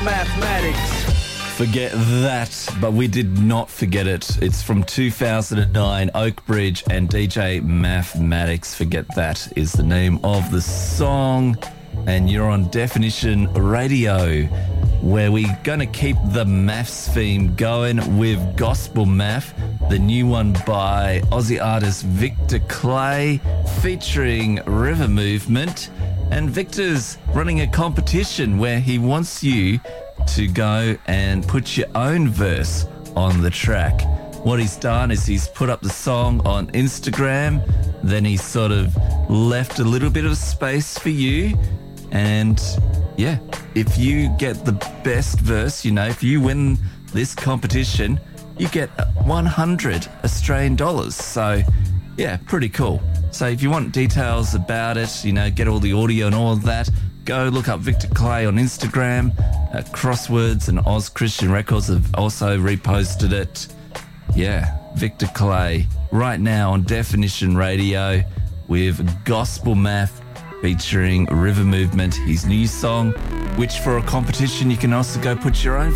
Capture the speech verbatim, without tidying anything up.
Mathematics. Forget that, but we did not forget it. It's from two thousand nine, Oak Bridge and D J Mathematics. Forget That is the name of the song. And you're on Definition Radio, where we're going to keep the maths theme going with Gospel Math, the new one by Aussie artist Victor Clay, featuring River Movement. And Victor's running a competition where he wants you to go and put your own verse on the track. What he's done is he's put up the song on Instagram, then he's sort of left a little bit of space for you. And yeah, if you get the best verse, you know, if you win this competition, you get one hundred Australian dollars. So yeah, pretty cool. So if you want details about it, you know, get all the audio and all of that, go look up Victor Clay on Instagram. Uh, Crosswords and Oz Christian Records have also reposted it. Yeah, Victor Clay right now on Definition Radio with Gospel Math featuring River Movement, his new song, which for a competition you can also go put your own